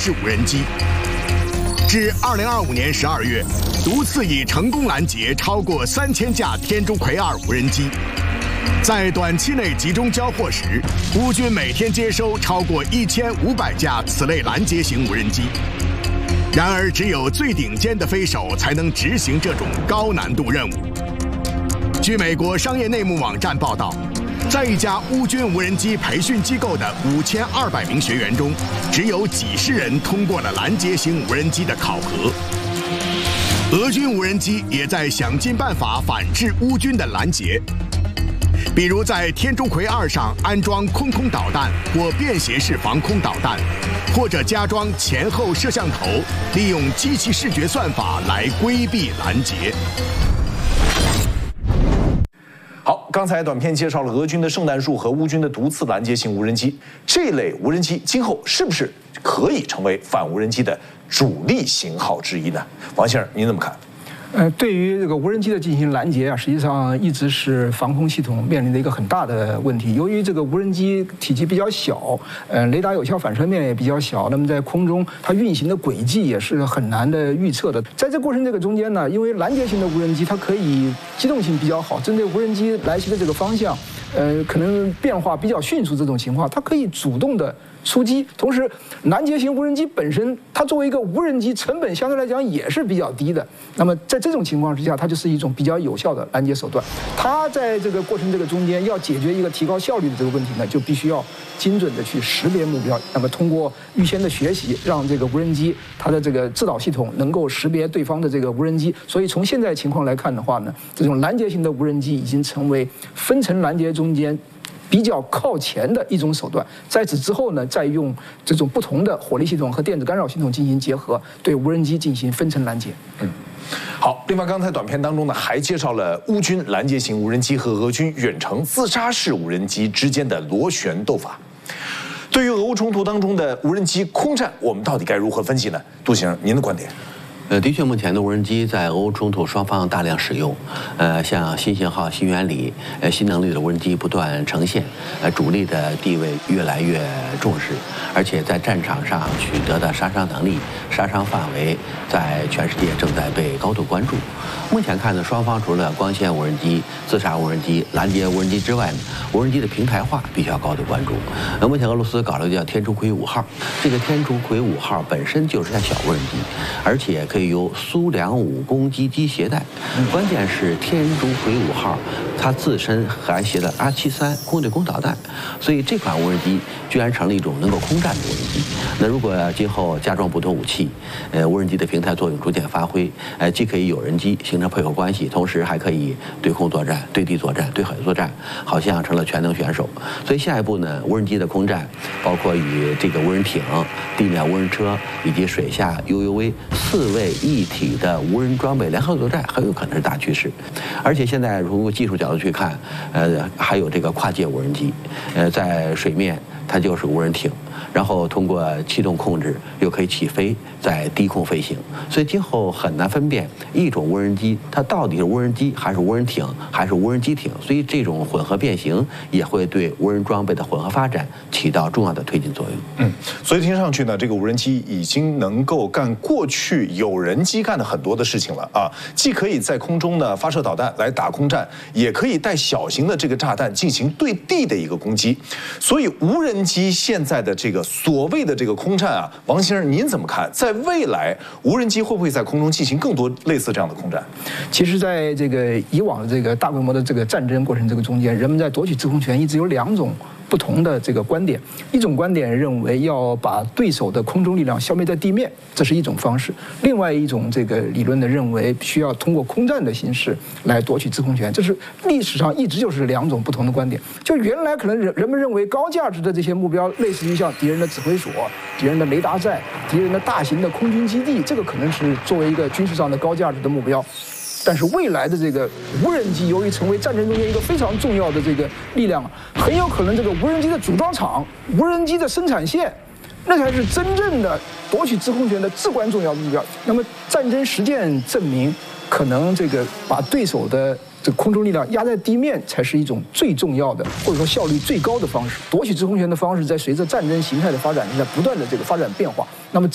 式无人机。至2025年12月，独次已成功拦截超过3000架天竺葵2无人机。在短期内集中交货时，乌军每天接收超过1500架此类拦截型无人机。然而，只有最顶尖的飞手才能执行这种高难度任务。据美国商业内幕网站报道，在一家乌军无人机培训机构的5200名学员中，只有几十人通过了拦截型无人机的考核。俄军无人机也在想尽办法反制乌军的拦截，比如在天竺葵2上安装空空导弹或便携式防空导弹，或者加装前后摄像头，利用机器视觉算法来规避拦截。 好，刚才短片介绍了俄军的圣诞树和乌军的毒刺拦截型无人机，这类无人机今后是不是可以成为反无人机的主力型号之一呢？王先生，您怎么看？ 对于这个无人机的进行拦截啊，实际上一直是防空系统面临的一个很大的问题。由于这个无人机体积比较小，雷达有效反射面也比较小，那么在空中它运行的轨迹也是很难的预测的。在这过程这个中间呢，因为拦截型的无人机它可以机动性比较好，针对无人机来袭的这个方向，可能变化比较迅速这种情况，它可以主动的出击。同时，拦截型无人机本身，它作为一个无人机，成本相对来讲也是比较低的。那么在这种情况之下，它就是一种比较有效的拦截手段。它在这个过程这个中间要解决一个提高效率的这个问题呢，就必须要精准的去识别目标。那么通过预先的学习，让这个无人机它的这个制导系统能够识别对方的这个无人机。所以从现在情况来看的话呢，这种拦截型的无人机已经成为分层拦截中间比较靠前的一种手段。在此之后呢，再用这种不同的火力系统和电子干扰系统进行结合，对无人机进行分层拦截。 好，另外刚才短片当中呢，还介绍了乌军拦截型无人机和俄军远程自杀式无人机之间的螺旋斗法。对于俄乌冲突当中的无人机空战，我们到底该如何分析呢？杜先生，您的观点？ 的确，目前的无人机在俄乌冲突双方大量使用，像新型号、新原理、新能力的无人机不断呈现，主力的地位越来越重视，而且在战场上取得的杀伤能力、杀伤范围，在全世界正在被高度关注。目前看呢，双方除了光纤无人机、自杀无人机、拦截无人机之外呢，无人机的平台化必须要高度关注。目前俄罗斯搞了一个叫天竺葵5号，这个天竺葵5号本身就是台小无人机，而且可以由苏-5攻击机携带。关键是天竺葵5号它自身还携了R73空对空导弹，所以这款无人机居然成了一种能够空战的无人机。那如果今后加装不同武器，无人机的平台作用逐渐发挥，既可以有人机形成配合关系，同时还可以对空作战、对地作战、对海作战，好像成了全能选手。所以下一步呢，无人机的空战，包括与这个无人艇、地面无人车以及水下 UUV 4位一体的无人装备联合作战，很有可能是大趋势。而且现在从技术角度去看，还有这个跨界无人机，在水面它就是无人艇，然后通过气动控制又可以起飞，在低空飞行。所以今后很难分辨一种无人机它到底是无人机还是无人艇还是无人机艇。所以这种混合变形也会对无人装备的混合发展起到重要的推进作用。 所以听上去呢，这个无人机已经能够干过去有人机干的很多的事情了啊！既可以在空中呢发射导弹来打空战，也可以带小型的这个炸弹进行对地的一个攻击。所以无人机现在的这个所谓的这个空战啊，王先生您怎么看？在未来，无人机会不会在空中进行更多类似这样的空战？ 其实，在这个以往的这个大规模的这个战争过程这个中间，人们在夺取制空权一直有两种不同的这个观点。一种观点认为要把对手的空中力量消灭在地面，这是一种方式；另外一种这个理论呢，认为需要通过空战的形式来夺取制空权。这是历史上一直就是两种不同的观点。就原来可能人们认为高价值的这些目标，类似于像敌人的指挥所、敌人的雷达站、敌人的大型的空军基地，这个可能是作为一个军事上的高价值的目标。但是未来的这个无人机，由于成为战争中间一个非常重要的这个力量，很有可能这个无人机的组装厂、无人机的生产线，那才是真正的夺取制空权的至关重要的目标。那么战争实践证明，可能这个把对手的这空中力量压在地面，才是一种最重要的，或者说效率最高的方式。夺取制空权的方式，在随着战争形态的发展，在不断的这个发展变化。那么